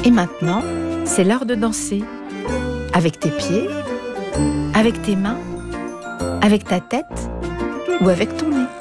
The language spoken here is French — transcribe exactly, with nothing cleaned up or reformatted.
Et maintenant, c'est l'heure de danser. Avec tes pieds, avec tes mains, avec ta tête ou avec ton nez.